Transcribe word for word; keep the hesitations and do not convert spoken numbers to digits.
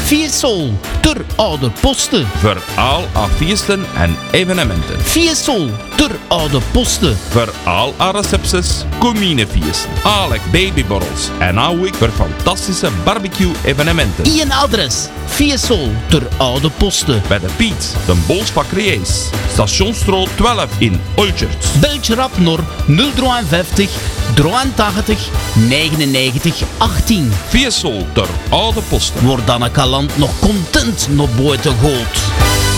Fiesol, ter oude posten. Voor al haar feesten en evenementen. Fiesol, ter oude posten. Voor al haar recepties, communefeesten, alle babyborrels en hou ik voor fantastische barbecue-evenementen. Ien adres, Fiesol, ter oude posten. Bij de Piet, de Bolsbakkerijs, Stationsstraat twaalf in Olchert. Beltje rap naar nul vijftig, drieëntachtig, negenennegentig, achttien. Fiesol ter oude posten. Word dan een kalant nog content naar buiten gooit.